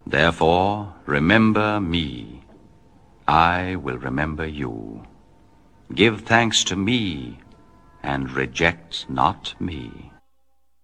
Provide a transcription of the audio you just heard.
Therefore, remember me. I will remember you. Give thanks to me, and reject not me.